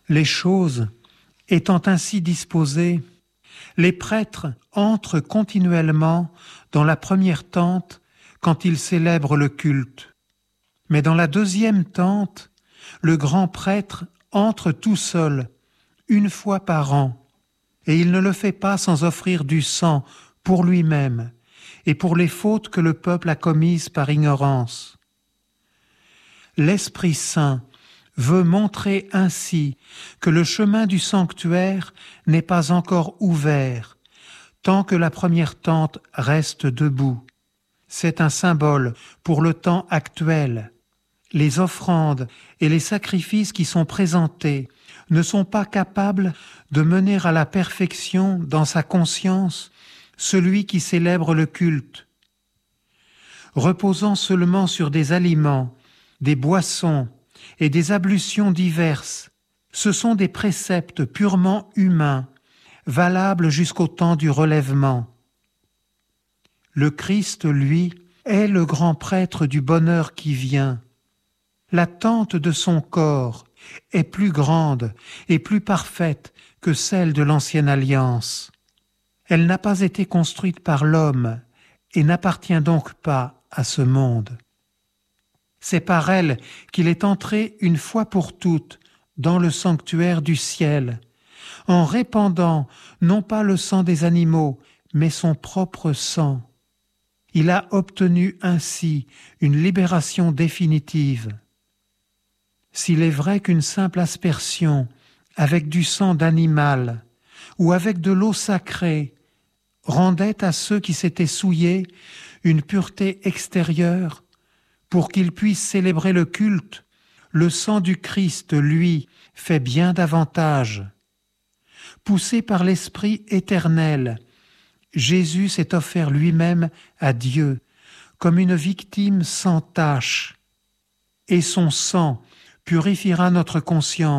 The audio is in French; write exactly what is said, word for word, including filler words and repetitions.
Les choses étant ainsi disposées, les prêtres entrent continuellement dans la première tente quand ils célèbrent le culte. Mais dans la deuxième tente, le grand prêtre entre tout seul, une fois par an, et il ne le fait pas sans offrir du sang pour lui-même et pour les fautes que le peuple a commises par ignorance. L'Esprit Saint veut montrer ainsi que le chemin du sanctuaire n'est pas encore ouvert tant que la première tente reste debout. C'est un symbole pour le temps actuel. Les offrandes et les sacrifices qui sont présentés ne sont pas capables de mener à la perfection dans sa conscience celui qui célèbre le culte. Reposant seulement sur des aliments, des boissons et des ablutions diverses, ce sont des préceptes purement humains, valables jusqu'au temps du relèvement. Le Christ, lui, est le grand prêtre du bonheur qui vient. L'attente de son corps est plus grande et plus parfaite que celle de l'ancienne alliance. Elle n'a pas été construite par l'homme et n'appartient donc pas à ce monde. C'est par elle qu'il est entré une fois pour toutes dans le sanctuaire du ciel, en répandant non pas le sang des animaux, mais son propre sang. Il a obtenu ainsi une libération définitive. S'il est vrai qu'une simple aspersion avec du sang d'animal ou avec de l'eau sacrée rendait à ceux qui s'étaient souillés une pureté extérieure, pour qu'ils puissent célébrer le culte, le sang du Christ, lui, fait bien davantage. Poussé par l'Esprit éternel, Jésus s'est offert lui-même à Dieu comme une victime sans tache, et son sang purifiera notre conscience